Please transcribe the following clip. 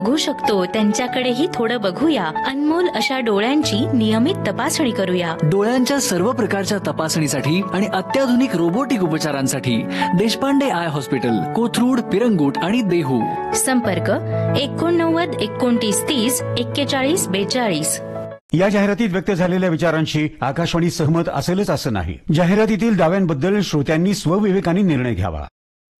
बघू शकतो त्यांच्याकडेही थोडं बघूया. अनमोल अशा डोळ्यांची नियमित तपासणी करूया. डोळ्यांच्या सर्व प्रकारच्या तपासणीसाठी आणि अत्याधुनिक रोबोटिक उपचारांसाठी देशपांडे आय हॉस्पिटल, कोथरूड, पिरंगुट आणि देहू. संपर्क 89 29 30 41 42. या जाहिरातीत व्यक्त झालेल्या विचारांशी आकाशवाणी सहमत असेलच असं नाही. जाहिरातीतील दाव्यांबद्दल श्रोत्यांनी स्वविवेकाने निर्णय घ्यावा.